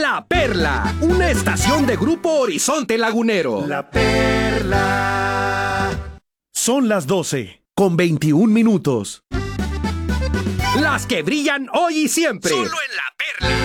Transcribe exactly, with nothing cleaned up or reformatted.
La Perla, una estación de Grupo Horizonte Lagunero. La Perla. Son las doce, con veintiún minutos. Las que brillan hoy y siempre. Solo en La Perla.